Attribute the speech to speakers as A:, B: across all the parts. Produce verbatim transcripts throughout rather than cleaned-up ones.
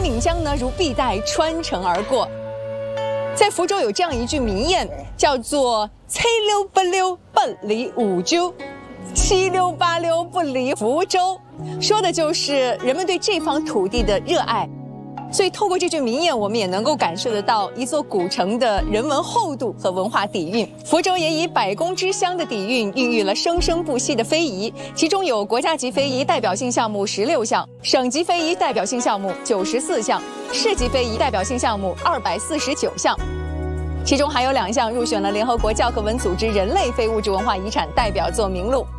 A: 岷江呢如碧带穿城而过。在福州有这样一句名谚，叫做“七溜八溜不离五洲，七溜八溜不离福州”，说的就是人们对这方土地的热爱。所以透过这句名谚，我们也能够感受得到一座古城的人文厚度和文化底蕴。福州也以百工之乡的底蕴，孕育了生生不息的非遗，其中有国家级非遗代表性项目十六项，省级非遗代表性项目九十四项，市级非遗代表性项目二百四十九项，其中还有两项入选了联合国教科文组织人类非物质文化遗产代表作名录。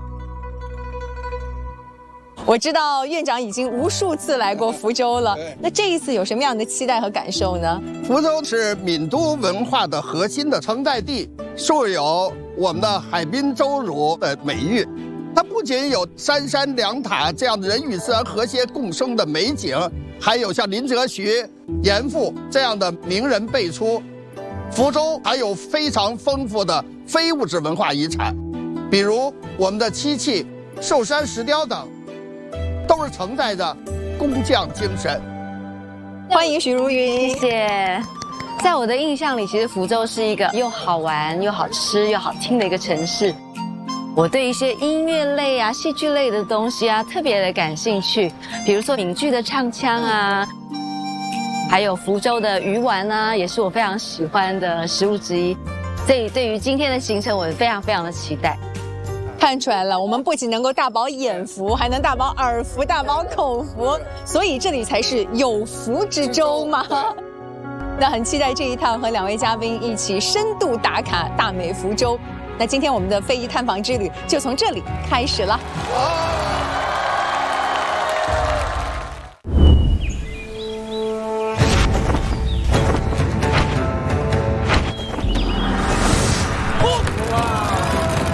A: 我知道院长已经无数次来过福州了，那这一次有什么样的期待和感受呢？
B: 福州是闽都文化的核心的承载地，素有我们的海滨州乳的美誉。它不仅有三山两塔这样的人与自然和谐共生的美景，还有像林则徐、严复这样的名人辈出。福州还有非常丰富的非物质文化遗产，比如我们的漆器、寿山石雕等，都是承载着工匠精神。
A: 欢迎许茹芸，
C: 谢谢。在我的印象里，其实福州是一个又好玩又好吃又好听的一个城市。我对一些音乐类啊、戏剧类的东西啊特别的感兴趣，比如说闽剧的唱腔啊，还有福州的鱼丸啊，也是我非常喜欢的食物之一。所以对于今天的行程，我非常非常的期待。
A: 看出来了，我们不仅能够大饱眼福，还能大饱耳福、大饱口福，所以这里才是有福之州嘛。那很期待这一趟和两位嘉宾一起深度打卡大美福州。那今天我们的非遗探访之旅就从这里开始了。